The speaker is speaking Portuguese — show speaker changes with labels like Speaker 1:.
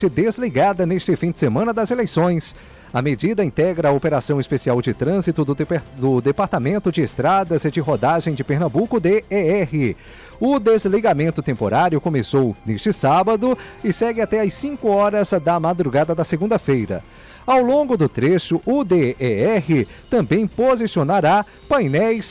Speaker 1: desligada neste fim de semana das eleições. A medida integra a Operação Especial de Trânsito do Departamento de Estradas e de Rodagem de Pernambuco, DER. O desligamento temporário começou neste sábado e segue até às 5 horas da madrugada da segunda-feira. Ao longo do trecho, o DER também posicionará painéis